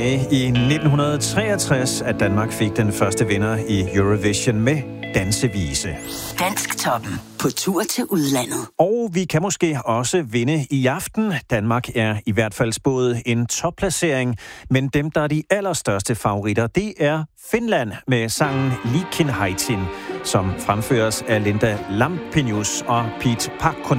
I 1963, at Danmark fik den første vinder i Eurovision med Dansevise. Dansktoppen på tur til udlandet. Og vi kan måske også vinde i aften. Danmark er i hvert fald spået en topplacering, men dem, der er de allerstørste favoritter, det er Finland med sangen Liikenheitin, som fremføres af Linda Lampenius og Pete Pakkonen.